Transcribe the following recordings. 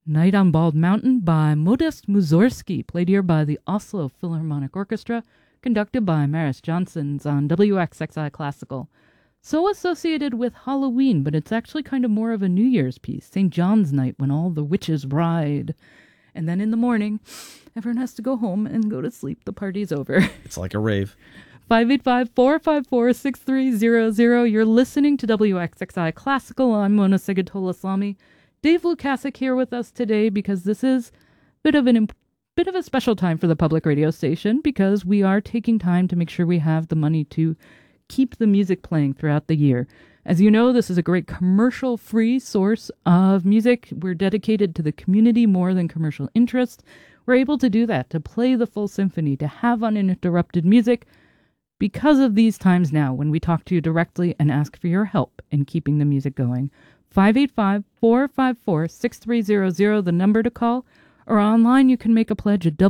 Night on Bald Mountain by Modest Mussorgsky, played here by the Oslo Philharmonic Orchestra, conducted by Maris Johnsons on WXXI Classical. So associated with Halloween, but it's actually kind of more of a New Year's piece, St. John's Night, when all the witches ride. And then in the morning, everyone has to go home and go to sleep. The party's over. It's like a rave. 585-454-6300. You're listening to WXXI Classical. I'm Mona Sigatola-Slami. Dave Lukasik here with us today because this is a bit of a special time for the public radio station because we are taking time to make sure we have the money to keep the music playing throughout the year. As you know, this is a great commercial-free source of music. We're dedicated to the community more than commercial interest. We're able to do that, to play the full symphony, to have uninterrupted music because of these times now when we talk to you directly and ask for your help in keeping the music going. 585-454-6300, the number to call, or online you can make a pledge at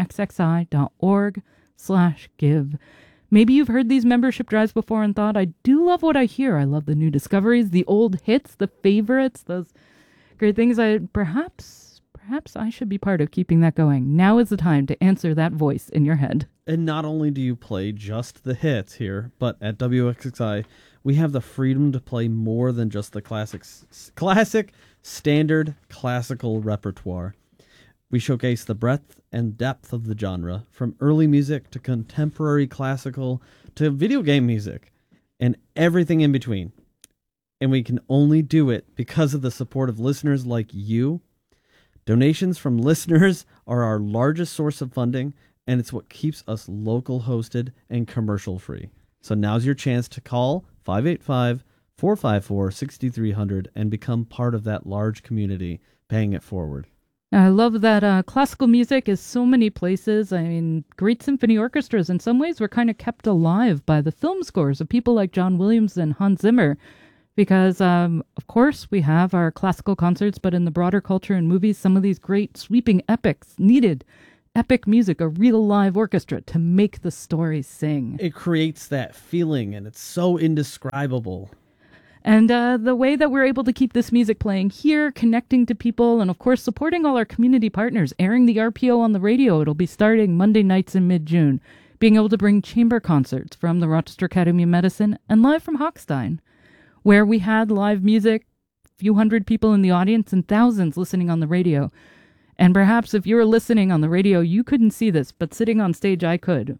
wxxi.org/give. Maybe you've heard these membership drives before and thought, I do love what I hear. I love the new discoveries, the old hits, the favorites, those great things. Perhaps I should be part of keeping that going. Now is the time to answer that voice in your head. And not only do you play just the hits here, but at WXXI, we have the freedom to play more than just the classic standard classical repertoire. We showcase the breadth and depth of the genre, from early music to contemporary classical to video game music, and everything in between. And we can only do it because of the support of listeners like you. Donations from listeners are our largest source of funding, and it's what keeps us local hosted and commercial free. So now's your chance to call 585-454-6300 and become part of that large community paying it forward. I love that classical music is so many places. I mean, great symphony orchestras in some ways were kind of kept alive by the film scores of people like John Williams and Hans Zimmer. Because, of course, we have our classical concerts, but in the broader culture and movies, some of these great sweeping epics needed epic music, a real live orchestra to make the story sing. It creates that feeling, and it's so indescribable. And the way that we're able to keep this music playing here, connecting to people, and of course supporting all our community partners, airing the RPO on the radio. It'll be starting Monday nights in mid-June. Being able to bring chamber concerts from the Rochester Academy of Medicine and live from Hochstein, where we had live music, a few hundred people in the audience and thousands listening on the radio. And perhaps if you were listening on the radio, you couldn't see this, but sitting on stage, I could.